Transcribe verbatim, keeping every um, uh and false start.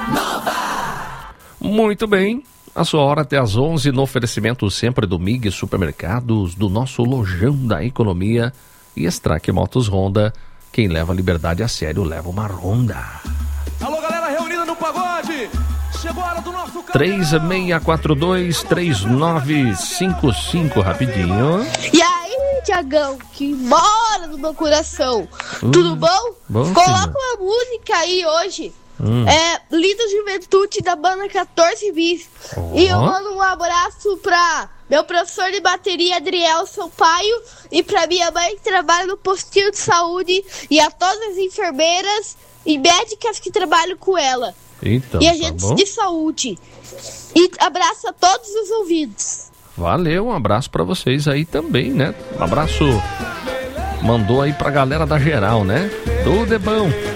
Muito bem, a sua hora até às onze, no oferecimento sempre do M I G Supermercados, do nosso lojão da economia e Strack Motos Honda. Quem leva a liberdade a sério leva uma Honda. Alô, galera reunida no pagode, chegou a hora do nosso três seis quatro dois, três nove cinco cinco, rapidinho. E aí, Tiagão, que mora no meu coração, hum, tudo bom? bom Coloca uma música aí hoje. Hum. É Linda Juventude da banda quatorze bis. Oh. E eu mando um abraço pra meu professor de bateria Adriel Sampaio e pra minha mãe que trabalha no postinho de saúde e a todas as enfermeiras e médicas que trabalham com ela. Então, e agentes tá de saúde. E abraço a todos os ouvintes. Valeu, um abraço pra vocês aí também, né? Um abraço mandou aí pra galera da geral, né? Tudo é bom.